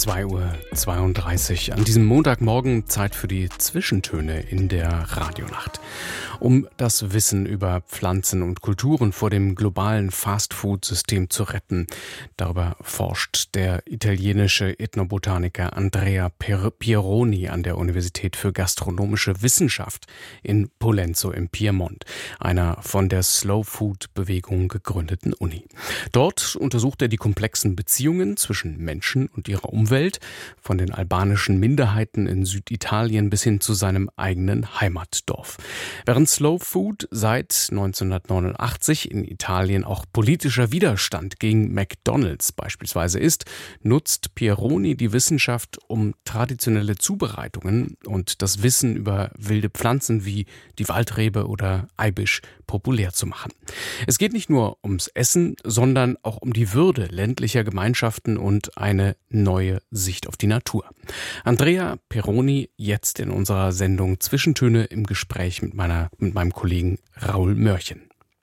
2:32 Uhr. An diesem Montagmorgen Zeit für die Zwischentöne in der Radionacht. Um das Wissen über Pflanzen und Kulturen vor dem globalen Fastfood-System zu retten. Darüber forscht der italienische Ethnobotaniker Andrea Pieroni an der Universität für gastronomische Wissenschaft in Pollenzo im Piemont, einer von der Slow-Food-Bewegung gegründeten Uni. Dort untersucht er die komplexen Beziehungen zwischen Menschen und ihrer Umwelt, von den albanischen Minderheiten in Süditalien bis hin zu seinem eigenen Heimatdorf. Während Slow Food seit 1989 in Italien auch politischer Widerstand gegen McDonald's beispielsweise ist, nutzt Pieroni die Wissenschaft, um traditionelle Zubereitungen und das Wissen über wilde Pflanzen wie die Waldrebe oder Eibisch populär zu machen. Es geht nicht nur ums Essen, sondern auch um die Würde ländlicher Gemeinschaften und eine neue Sicht auf die Natur. Andrea Pieroni jetzt in unserer Sendung Zwischentöne im Gespräch mit meinem Kollegen Raul Mörchen.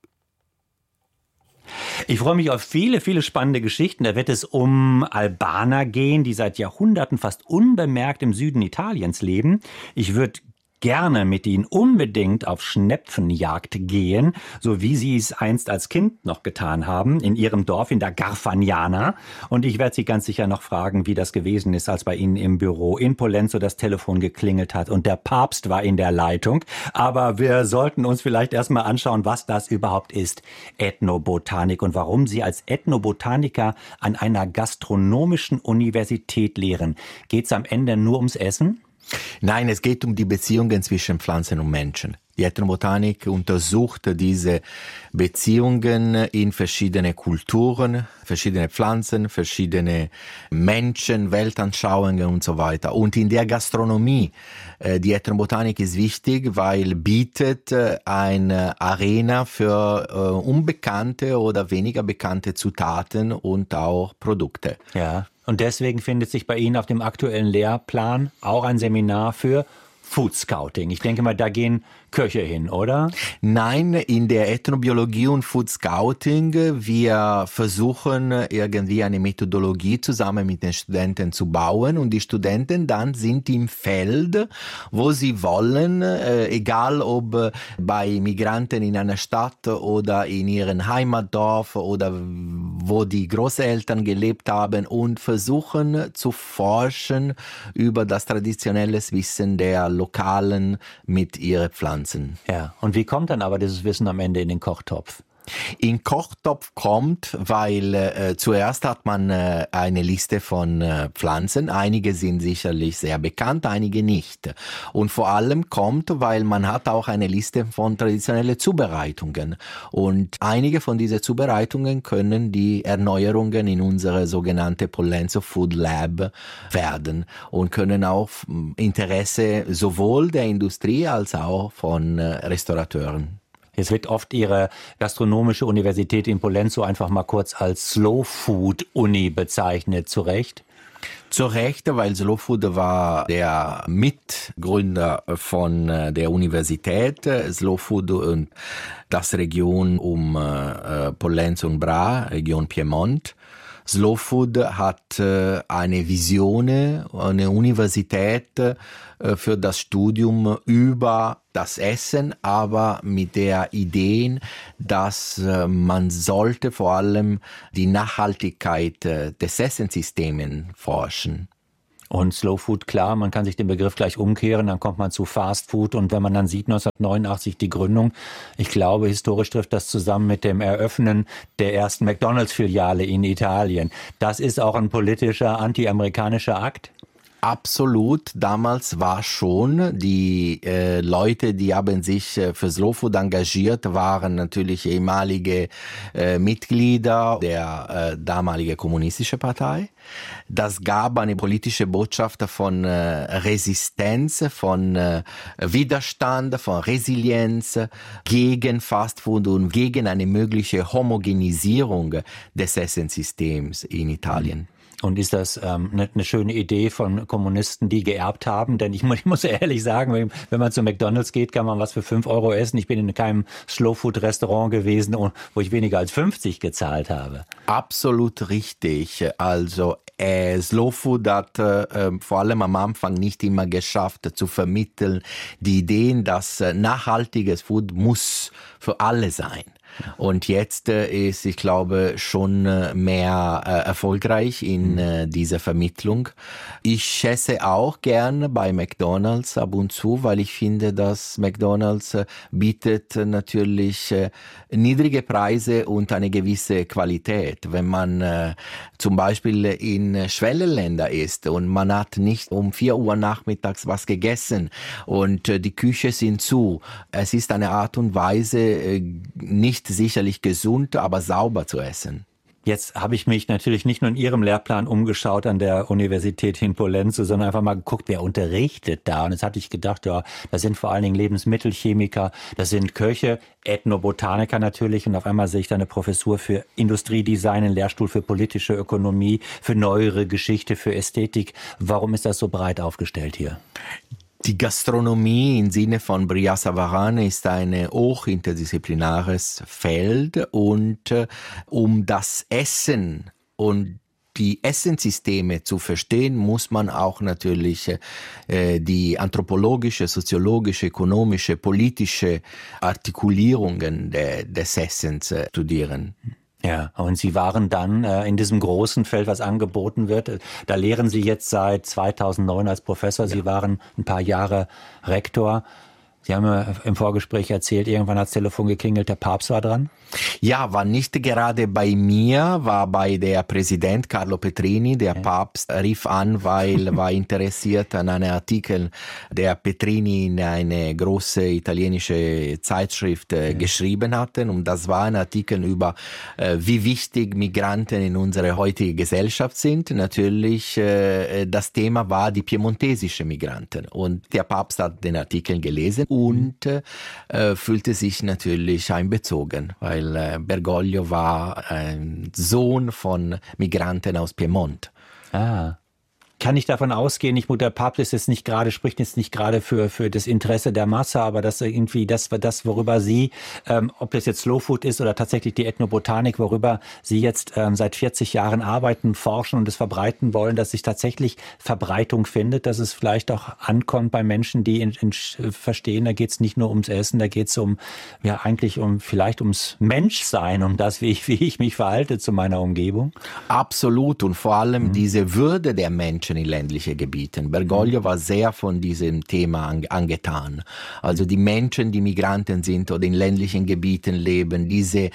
Ich freue mich auf viele, viele spannende Geschichten. Da wird es um Albaner gehen, die seit Jahrhunderten fast unbemerkt im Süden Italiens leben. Ich würde gerne mit Ihnen unbedingt auf Schnepfenjagd gehen, so wie Sie es einst als Kind noch getan haben, in Ihrem Dorf in der Garfagnana. Und ich werde Sie ganz sicher noch fragen, wie das gewesen ist, als bei Ihnen im Büro in Pollenzo das Telefon geklingelt hat und der Papst war in der Leitung. Aber wir sollten uns vielleicht erstmal anschauen, was das überhaupt ist, Ethnobotanik, und warum Sie als Ethnobotaniker an einer gastronomischen Universität lehren. Geht es am Ende nur ums Essen? Nein, es geht um die Beziehungen zwischen Pflanzen und Menschen. Die Ethnobotanik untersucht diese Beziehungen in verschiedene Kulturen, verschiedene Pflanzen, verschiedene Menschen, Weltanschauungen und so weiter. Und in der Gastronomie, die Ethnobotanik ist wichtig, weil bietet eine Arena für unbekannte oder weniger bekannte Zutaten und auch Produkte. Ja. Und deswegen findet sich bei Ihnen auf dem aktuellen Lehrplan auch ein Seminar für Food Scouting. Ich denke mal, da gehen Köche hin, oder? Nein, in der Ethnobiologie und Food Scouting, wir versuchen irgendwie eine Methodologie zusammen mit den Studenten zu bauen und die Studenten dann sind im Feld, wo sie wollen, egal ob bei Migranten in einer Stadt oder in ihrem Heimatdorf oder wo die Großeltern gelebt haben und versuchen zu forschen über das traditionelle Wissen der Lokalen mit ihren Pflanzen. Ja, und wie kommt dann aber dieses Wissen am Ende in den Kochtopf? In Kochtopf kommt, weil zuerst hat man eine Liste von Pflanzen. Einige sind sicherlich sehr bekannt, einige nicht. Und vor allem kommt, weil man hat auch eine Liste von traditionellen Zubereitungen. Und einige von diesen Zubereitungen können die Erneuerungen in unsere sogenannte Pollenzo Food Lab werden und können auch Interesse sowohl der Industrie als auch von Restaurateuren. Jetzt wird oft Ihre gastronomische Universität in Pollenzo einfach mal kurz als Slow Food Uni bezeichnet, zu Recht? Zu Recht, weil Slow Food war der Mitgründer von der Universität. Slow Food und das Region um Pollenzo und Bra, Region Piemont. Slow Food hat eine Vision, eine Universität für das Studium über das Essen, aber mit der Idee, dass man sollte vor allem die Nachhaltigkeit des Essenssystems forschen. Und Slow Food, klar, man kann sich den Begriff gleich umkehren, dann kommt man zu Fast Food und wenn man dann sieht, 1989 die Gründung, ich glaube, historisch trifft das zusammen mit dem Eröffnen der ersten McDonald's-Filiale in Italien. Das ist auch ein politischer, anti-amerikanischer Akt? Absolut. Damals war schon, die Leute, die haben sich für Slow Food engagiert, waren natürlich ehemalige Mitglieder der damaligen kommunistischen Partei. Das gab eine politische Botschaft von Resistenz, von Widerstand, von Resilienz gegen Fastfood und gegen eine mögliche Homogenisierung des Essenssystems in Italien. Und ist das eine schöne Idee von Kommunisten, die geerbt haben? Denn ich muss ehrlich sagen, wenn man zu McDonald's geht, kann man was für 5 Euro essen. Ich bin in keinem Slow-Food-Restaurant gewesen, wo ich weniger als 50 gezahlt habe. Absolut richtig. Also Slow Food hat vor allem am Anfang nicht immer geschafft zu vermitteln, die Ideen, dass nachhaltiges Food muss für alle sein. Und jetzt ist, ich glaube, schon mehr erfolgreich in dieser Vermittlung. Ich schätze auch gerne bei McDonald's ab und zu, weil ich finde, dass McDonald's bietet natürlich niedrige Preise und eine gewisse Qualität. Wenn man zum Beispiel in Schwellenländern ist und man hat nicht um 4 Uhr nachmittags was gegessen und die Küche sind zu. Es ist eine Art und Weise, nicht sicherlich gesund, aber sauber zu essen. Jetzt habe ich mich natürlich nicht nur in Ihrem Lehrplan umgeschaut an der Universität in Pollenzo, sondern einfach mal geguckt, wer unterrichtet da. Und jetzt hatte ich gedacht, ja, das sind vor allen Dingen Lebensmittelchemiker, das sind Köche, Ethnobotaniker natürlich. Und auf einmal sehe ich da eine Professur für Industriedesign, einen Lehrstuhl für politische Ökonomie, für neuere Geschichte, für Ästhetik. Warum ist das so breit aufgestellt hier? Die Gastronomie im Sinne von Brillat Savarin ist ein hochinterdisziplinäres Feld und um das Essen und die Essenssysteme zu verstehen, muss man auch natürlich die anthropologische, soziologische, ökonomische, politische Artikulierungen des Essens studieren. Ja, und Sie waren dann in diesem großen Feld, was angeboten wird. Da lehren Sie jetzt seit 2009 als Professor. Sie waren ein paar Jahre Rektor. Sie haben mir im Vorgespräch erzählt, irgendwann hat das Telefon geklingelt, der Papst war dran. Ja, war nicht gerade bei mir, war bei der Präsident Carlo Petrini. Der Papst rief an, weil war interessiert an einem Artikel, der Petrini in eine große italienische Zeitschrift geschrieben hatte. Und das war ein Artikel über, wie wichtig Migranten in unserer heutigen Gesellschaft sind. Natürlich, das Thema war die piemontesischen Migranten. Und der Papst hat den Artikel gelesen und fühlte sich natürlich einbezogen, weil Bergoglio war ein Sohn von Migranten aus Piemont. Ah. Kann ich davon ausgehen, der Papst ist jetzt nicht gerade, spricht jetzt nicht gerade für das Interesse der Masse, aber dass irgendwie das, worüber Sie, ob das jetzt Slow Food ist oder tatsächlich die Ethnobotanik, worüber Sie jetzt seit 40 Jahren arbeiten, forschen und es verbreiten wollen, dass sich tatsächlich Verbreitung findet, dass es vielleicht auch ankommt bei Menschen, die verstehen, da geht es nicht nur ums Essen, da geht es eigentlich vielleicht ums Menschsein, um das, wie ich mich verhalte zu meiner Umgebung. Absolut, und vor allem diese Würde der Menschen in ländlichen Gebieten. Bergoglio war sehr von diesem Thema angetan. Also die Menschen, die Migranten sind oder in ländlichen Gebieten leben, diese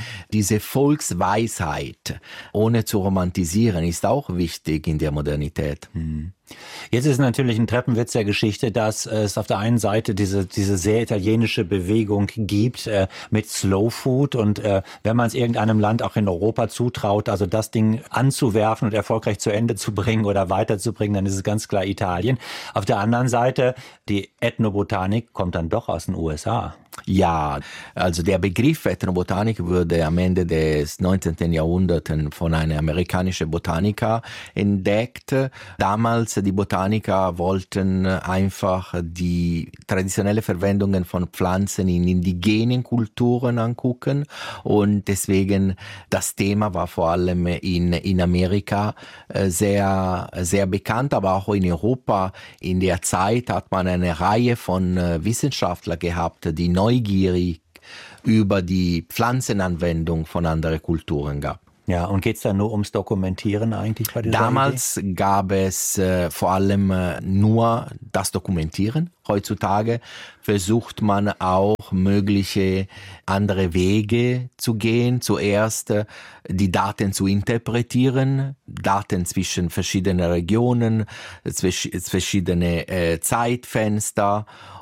Volksweisheit, ohne zu romantisieren, ist auch wichtig in der Modernität. Jetzt ist natürlich ein Treppenwitz der Geschichte, dass es auf der einen Seite diese sehr italienische Bewegung gibt mit Slow Food und wenn man es irgendeinem Land auch in Europa zutraut, also das Ding anzuwerfen und erfolgreich zu Ende zu bringen oder weiterzubringen, dann ist es ganz klar Italien. Auf der anderen Seite, die Ethnobotanik kommt dann doch aus den USA. Ja, also der Begriff Ethnobotanik wurde am Ende des 19. Jahrhunderts von einem amerikanischen Botaniker entdeckt. Damals die Botaniker wollten einfach die traditionelle Verwendungen von Pflanzen in indigenen Kulturen angucken und deswegen das Thema war vor allem in Amerika sehr, sehr bekannt, aber auch in Europa. In der Zeit hat man eine Reihe von Wissenschaftlern gehabt, die neugierig über die Pflanzenanwendung von anderen Kulturen gab. Ja, und geht's da nur ums Dokumentieren eigentlich bei dieser Damals Idee? Gab es vor allem nur das Dokumentieren. Heutzutage versucht man auch mögliche andere Wege zu gehen. Zuerst die Daten zu interpretieren, Daten zwischen verschiedenen Regionen, verschiedene Zeitfenster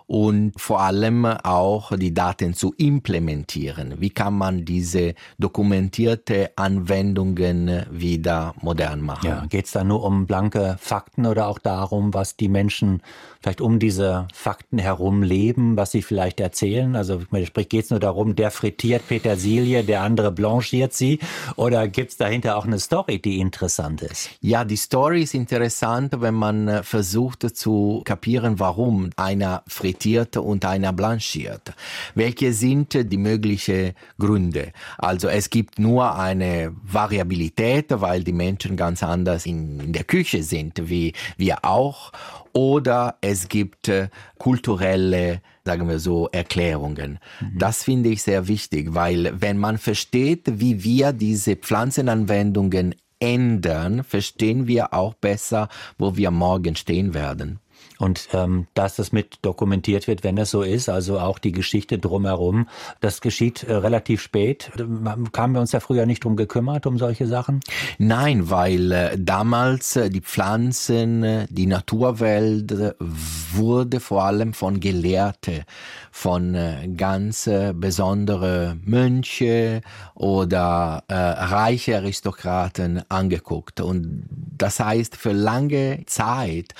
und vor allem auch die Daten zu implementieren. Wie kann man diese dokumentierte Anwendungen wieder modern machen? Ja, geht es da nur um blanke Fakten oder auch darum, was die Menschen vielleicht um diese Fakten herum leben, was sie vielleicht erzählen? Also sprich, geht es nur darum, der frittiert Petersilie, der andere blanchiert sie? Oder gibt es dahinter auch eine Story, die interessant ist? Ja, die Story ist interessant, wenn man versucht zu kapieren, warum einer frittiert und einer blanchiert. Welche sind die möglichen Gründe? Also es gibt nur eine Variabilität, weil die Menschen ganz anders in der Küche sind, wie wir auch. Oder es gibt kulturelle, sagen wir so, Erklärungen. Das finde ich sehr wichtig, weil wenn man versteht, wie wir diese Pflanzenanwendungen ändern, verstehen wir auch besser, wo wir morgen stehen werden. Und dass das mit dokumentiert wird, wenn das so ist, also auch die Geschichte drumherum, das geschieht relativ spät. Haben wir uns ja früher nicht drum gekümmert, um solche Sachen? Nein, weil damals die Pflanzen, die Naturwelt wurde vor allem von Gelehrten, von ganz besondere Mönche oder reiche Aristokraten angeguckt. Und das heißt, für lange Zeit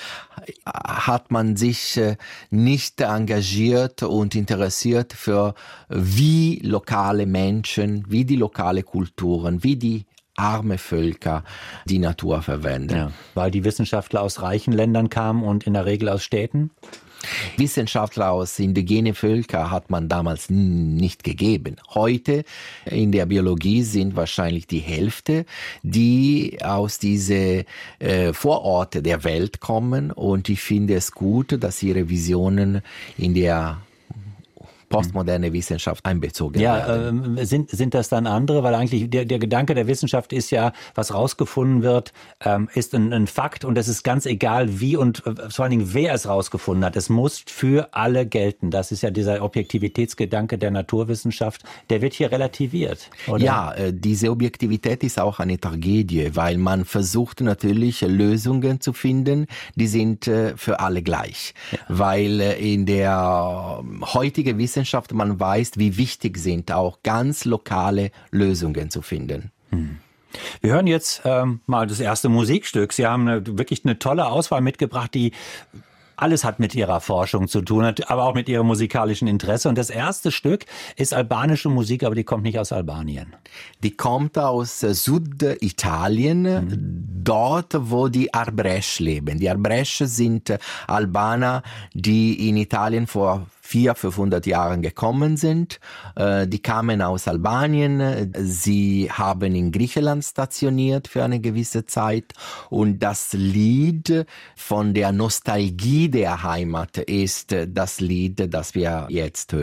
hat man sich nicht engagiert und interessiert für wie lokale Menschen, wie die lokale Kulturen, wie die arme Völker die Natur verwenden. Ja, weil die Wissenschaftler aus reichen Ländern kamen und in der Regel aus Städten? Wissenschaftler aus indigenen Völkern hat man damals nicht gegeben. Heute in der Biologie sind wahrscheinlich die Hälfte, die aus diesen Vororte der Welt kommen, und ich finde es gut, dass ihre Visionen in der postmoderne Wissenschaft einbezogen werden. Ja, sind das dann andere? Weil eigentlich der Gedanke der Wissenschaft ist ja, was rausgefunden wird, ist ein Fakt, und es ist ganz egal, wie und vor allen Dingen, wer es rausgefunden hat. Es muss für alle gelten. Das ist ja dieser Objektivitätsgedanke der Naturwissenschaft. Der wird hier relativiert, oder? Ja, diese Objektivität ist auch eine Tragödie, weil man versucht natürlich Lösungen zu finden, die sind für alle gleich. Ja. Weil in der heutigen Wissenschaft man weiß, wie wichtig sind auch ganz lokale Lösungen zu finden. Wir hören jetzt mal das erste Musikstück. Sie haben wirklich eine tolle Auswahl mitgebracht, die alles hat mit Ihrer Forschung zu tun, aber auch mit Ihrem musikalischen Interesse. Und das erste Stück ist albanische Musik, aber die kommt nicht aus Albanien. Die kommt aus Süditalien, dort, wo die Arbresch leben. Die Arbresch sind Albaner, die in Italien vor 400-500 Jahren gekommen sind. Die kamen aus Albanien, sie haben in Griechenland stationiert für eine gewisse Zeit, und das Lied von der Nostalgie der Heimat ist das Lied, das wir jetzt hören.